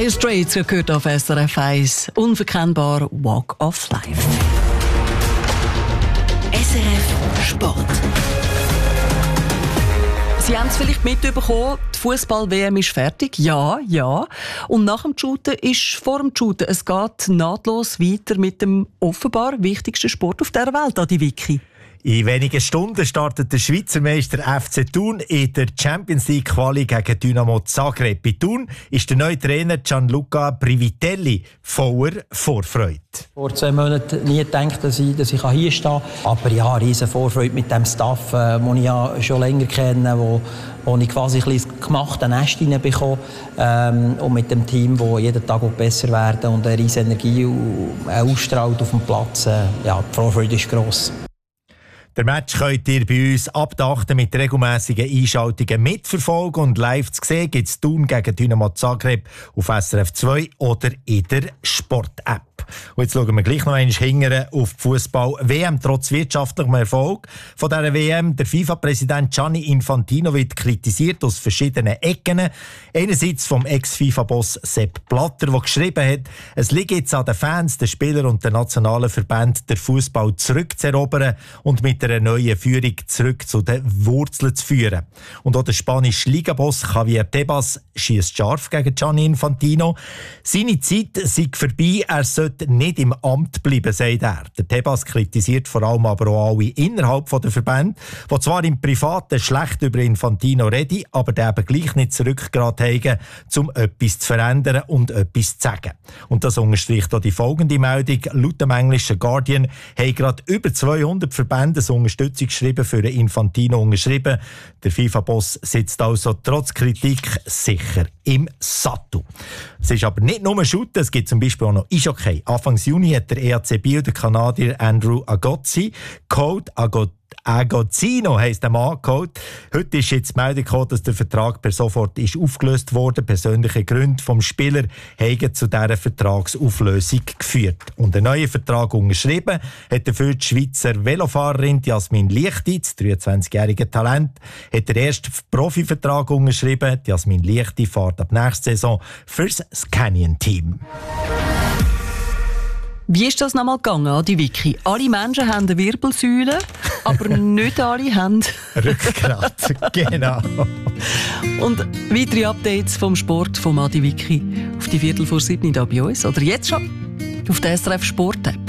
Dire Straits gehört auf SRF 1. Unverkennbar Walk of Life. SRF Sport. Sie haben es vielleicht mitbekommen, die Fußball-WM ist fertig. Ja. Und nach dem Shooten ist vor dem Shooten. Es geht nahtlos weiter mit dem offenbar wichtigsten Sport auf der Welt, Adi Vicky. In wenigen Stunden startet der Schweizer Meister FC Thun in der Champions League Quali gegen Dynamo Zagreb. Bei Thun ist der neue Trainer Gianluca Privitelli voller Vorfreude. Vor 2 Monaten nie gedacht, dass ich hier stehen kann. Aber ja, riesen Vorfreude mit dem Staff, den ich ja schon länger kenne, wo ich quasi ein bisschen gemachte Nest reinbekomme. Und mit dem Team, das jeden Tag besser werden und eine riesen Energie ausstrahlt auf dem Platz. Ja, die Vorfreude ist gross. Der Match könnt ihr bei uns ab der 8. mit regelmässigen Einschaltungen mitverfolgen und live zu sehen gibt es Thun gegen Dynamo Zagreb auf SRF 2 oder in der Sport-App. Und jetzt schauen wir gleich noch einmal hinterher auf die Fußball-WM. Trotz wirtschaftlichem Erfolg von dieser WM, der FIFA-Präsident Gianni Infantino wird kritisiert aus verschiedenen Ecken. Einerseits vom Ex-FIFA-Boss Sepp Blatter, der geschrieben hat, es liegt jetzt an den Fans, den Spielern und den nationalen Verbänden, den Fußball zurückzuerobern und mit einer neuen Führung zurück zu den Wurzeln zu führen. Und auch der spanische Ligaboss Javier Tebas schießt scharf gegen Gianni Infantino. Seine Zeit sei vorbei, er sollte nicht im Amt bleiben, sagt er. Der Tebas kritisiert vor allem aber auch alle innerhalb der Verbände, die zwar im Privaten schlecht über Infantino reden, aber der eben gleich nicht Rückgrat haben, um etwas zu verändern und etwas zu sagen. Und das unterstreicht auch die folgende Meldung. Laut dem englischen Guardian haben gerade über 200 Verbände eine Unterstützungsschreiben für Infantino unterschrieben. Der FIFA-Boss sitzt also trotz Kritik sicher im Sattel. Es ist aber nicht nur Shooten, es gibt zum Beispiel auch noch Eishockey. Anfang Juni hat der EAC Biel der Kanadier Andrew Agozzi, Code Agozzino heisst der Mann, Code. Heute ist jetzt die Meldung gekommen, dass der Vertrag per sofort ist aufgelöst wurde. Persönliche Gründe vom Spieler haben zu dieser Vertragsauflösung geführt. Und einen neuen Vertrag unterschrieben hat dafür die Schweizer Velofahrerin Jasmin Liechti, das 23-jährige Talent, hat den ersten Profivertrag unterschrieben. Jasmin Liechti fährt ab nächster Saison fürs Canyon-Team. Wie ist das nochmal gegangen, Adi Vicky? Alle Menschen haben eine Wirbelsäule, aber nicht alle haben Rückgrat. Genau. Und weitere Updates vom Sport von Adi Vicky auf die 6:15 hier bei uns oder jetzt schon auf der SRF Sport App.